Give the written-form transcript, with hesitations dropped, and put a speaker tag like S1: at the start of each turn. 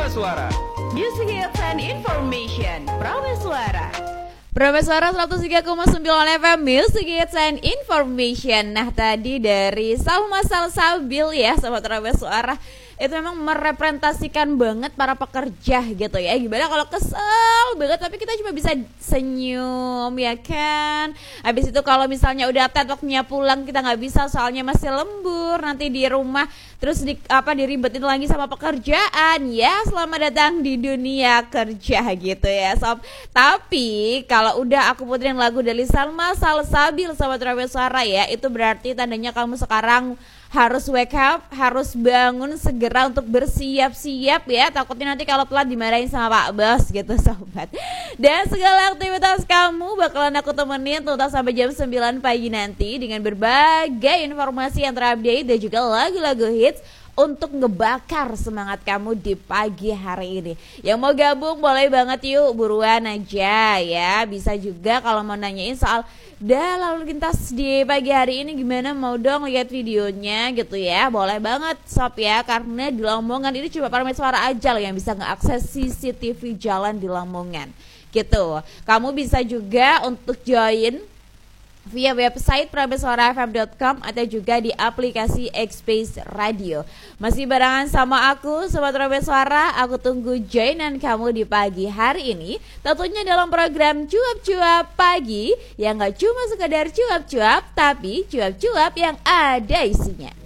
S1: Suara.
S2: Music Hits and Information. Suara.
S3: Suara 103,9 FM Music Hits and Information. Nah tadi dari Salma Salsabil ya Sobat Suara, itu memang merepresentasikan banget para pekerja gitu ya. Gimana kalau kesel banget tapi kita cuma bisa senyum ya kan. Habis itu kalau misalnya udah waktunya pulang kita nggak bisa soalnya masih lembur nanti di rumah, terus diribetin lagi sama pekerjaan ya. Selamat datang di dunia kerja gitu ya sob. Tapi kalau udah aku puterin lagu dari Salma Salsabil Sobat Suara ya, itu berarti tandanya kamu sekarang harus wake up, harus bangun segera untuk bersiap-siap ya. Takutnya nanti kalau telat dimarahin sama Pak Bos gitu sobat. Dan segala aktivitas kamu bakalan aku temenin tuntas sampai jam 9 pagi nanti dengan berbagai informasi yang terupdate dan juga lagu-lagu hits untuk ngebakar semangat kamu di pagi hari ini. Yang mau gabung boleh banget yuk, buruan aja ya. Bisa juga kalau mau nanyain soal lalu lintas di pagi hari ini gimana, mau dong lihat videonya gitu ya. Boleh banget sob ya, karena di Lamongan ini cuma para suara aja loh yang bisa ngeakses CCTV jalan di Lamongan gitu. Kamu bisa juga untuk join via website prabesuarafm.com atau juga di aplikasi X-Space Radio. Masih barengan sama aku Sobat Suara, aku tunggu joinan kamu di pagi hari ini. Tentunya dalam program Cuap-Cuap Pagi yang gak cuma sekedar cuap-cuap, tapi cuap-cuap yang ada isinya.